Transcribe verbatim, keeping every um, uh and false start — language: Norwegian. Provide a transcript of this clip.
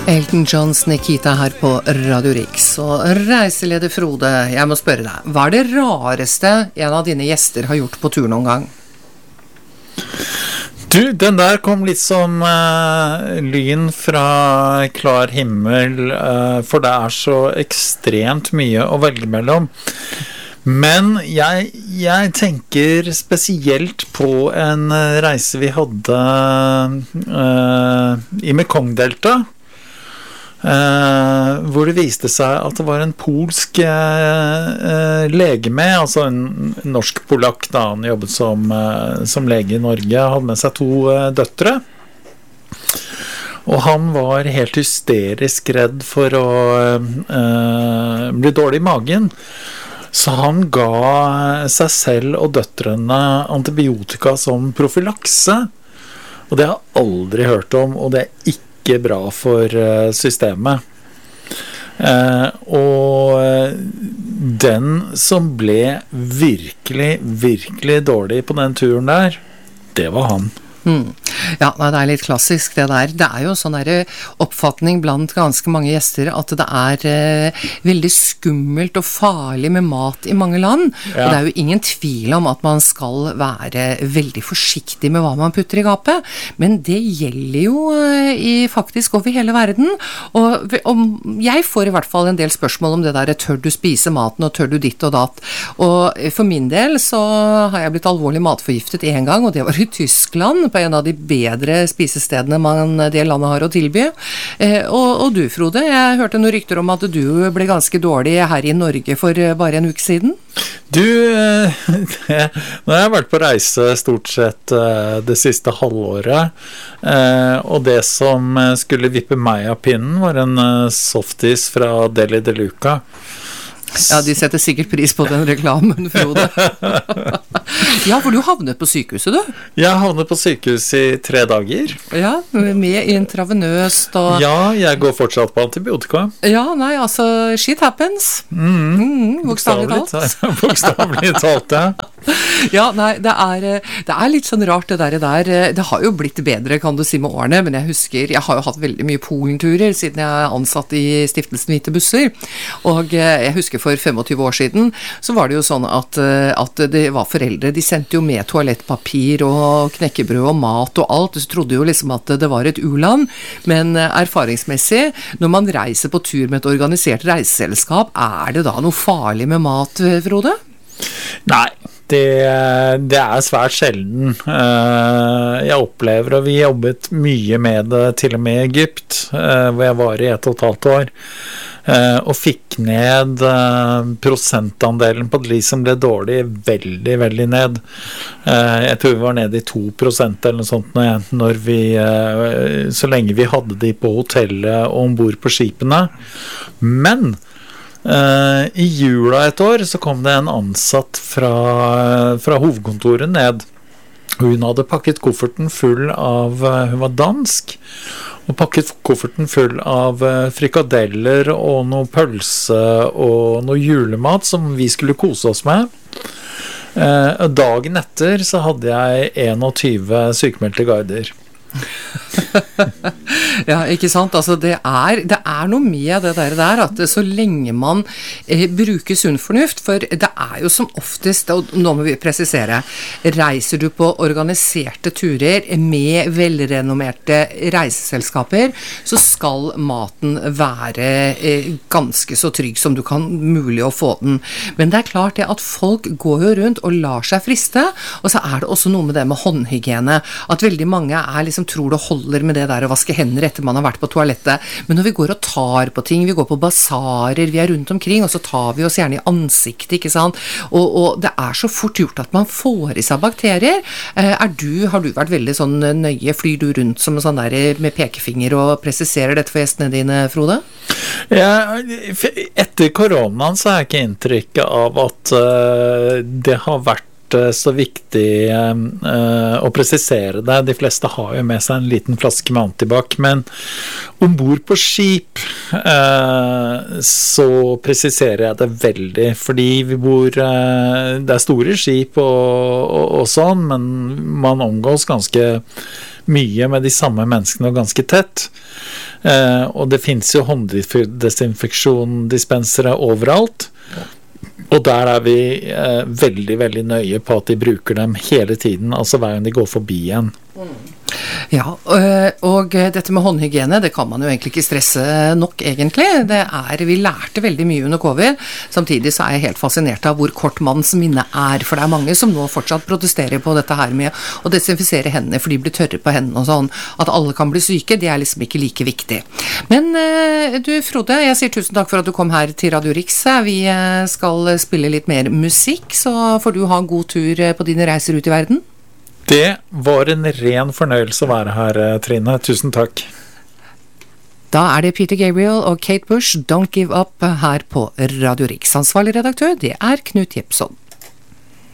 Elton Johns Nikita her på Radio Riks. Og reiseleder Frode, jeg må spørre deg, hva er det rareste en av dine gjester har gjort på tur noen gang? Du, den der kom litt som uh, lyn fra klar himmel, uh, for det er så ekstremt mye å velge mellom. Men jeg, jeg tenker spesielt på en reise vi hadde uh, i Mekong-delta, uh, hvor det viste seg at det var en polsk uh, lege med, altså en norsk-polakk da, han jobbet som, uh, som lege i Norge, hadde med seg to uh, døtre. Og han var helt hysterisk redd for å uh, bli dårlig i magen. Så han ga seg selv og døtrene antibiotika som profylakse. Og det har jeg aldri hørt om, og det er ikke bra for systemet. Eh, og den som ble virkelig, virkelig dårlig på den turen der, det var han. Mm. Ja, det er litt klassisk det der. Det er jo sånn der oppfatning blant ganske mange gjester at det er eh, veldig skummelt og farlig med mat i mange land. Ja. Og det er jo ingen tvil om at man skal være veldig forsiktig med hva man putter i gapet. Men det gjelder jo eh, i, faktisk over hele verden. Og om, jeg får i hvert fall en del spørsmål om det der, tør du spise maten og tør du ditt og datt. Og for min del så har jeg blitt alvorlig matforgiftet en gang, og det var i Tyskland, på en av de bedre spisestedene man det landet har å tilby. Eh, og, og du, Frode, jeg hørte noen rykter om at du ble ganske dårlig her i Norge for bare en uke siden. Du, det, nå har jeg vært på reise stort sett det siste halvåret, og det som skulle vippe meg av pinnen var en softis fra Deli de Luca. Ja, de setter sikkert pris på den reklamen, Frode. Ja, for du havnet på sykehuset, du. Jeg havnet på sykehus i tre dager. Ja, med intravenøst og... Ja, jeg går fortsatt på antibiotika. Ja, nei, altså, shit happens. Mm. Mm, bokstavelig talt. Bokstavelig talt, ja. Ja, nei, det er, det er litt sånn rart det der, der. Det har jo blitt bedre, kan du si, med årene, men jeg husker, jeg har jo hatt veldig mye polenturer siden jeg er ansatt i Stiftelsen Hvite Busser, og jeg husker for tjuefem år siden, så var det jo sånn at, at det var foreldre, de sendte jo med toalettpapir og knekkebrød og mat og alt, så trodde jo liksom at det var et u-land, men erfaringsmessig, når man reiser på tur med et organisert reiseselskap, er det da noe farlig med mat, Frode? Nei, det, det er svært sjelden. Jeg opplever, og vi jobbet mye med det til og med i Egypt, hvor jeg var i et og et halvt år, og fikk ned prosentandelen på de som ble dårlig veldig, veldig ned. Jeg tror vi var nede i to prosent eller noe sånt når vi, så lenge vi hadde de på hotellet og ombord på skipene. Men Uh, i jula et år så kom det en ansatt fra, fra hovedkontoret ned. Hun hadde pakket kofferten full av, hun var dansk, og pakket kofferten full av frikadeller og noe pølse og noe julemat som vi skulle kose oss med. Uh, dagen etter så hadde jeg tjueen sykemeldte guider. Ja, ikke sant? Altså det er, det er noe med det der, der at så lenge man eh, bruker sunn fornuft, for det er jo som oftest, og nå må vi presisere, reiser du på organiserte turer med velrenommerte reiseselskaper, så skal maten være eh, ganske så trygg som du kan mulig å få den. Men det er klart det at folk går jo rundt og lar seg friste, og så er det også noe med det med håndhygiene, at veldig mange er liksom tror det holder med det der å vaske hender etter man har vært på toalettet, men når vi går og tar på ting, vi går på basarer, vi er rundt omkring, og så tar vi oss gjerne i ansiktet, ikke sant? Og, og det er så fort gjort at man får i seg bakterier. Er du, har du vært veldig sånn nøye, flyr du rundt som en sånn der med pekefinger og presiserer dette for gjestene dine, Frode? Ja, etter koronaen så har jeg ikke inntrykk av at uh, det har vært så viktig uh, å presisere det. De fleste har jo med seg en liten flaske med antibac, men ombord på skip uh, så presiserer jeg det veldig, fordi vi bor uh, det er store skip og, og, og sånn, men man omgås ganske mye med de samme menneskene og ganske tett. Eh, og det finnes jo hånddesinfeksjon-dispensere overalt. Og der er vi eh, veldig, veldig nøye på at de bruker dem hele tiden, altså hver gang de går forbi en. Ja, og dette med håndhygiene, det kan man jo egentlig ikke stresse nok egentlig. Det er, vi lærte veldig mye under covid, samtidig så er jeg helt fascinert av hvor kort manns minne er, for det er mange som nå fortsatt protesterer på dette her med å desinfisere hendene, for de blir tørre på hendene og sånn. At alle kan bli syke, det er liksom ikke like viktig. Men du Frode, jeg sier tusen takk for at du kom her til Radio Rix. Vi skal spille litt mer musikk, så får du ha en god tur på dine reiser ut i verden. Det var en ren fornøyelse å være her, Trine. Tusen takk. Da er det Peter Gabriel og Kate Bush, Don't Give Up, her på Radio Rix. Ansvarlig redaktør, det er Knut Jepson.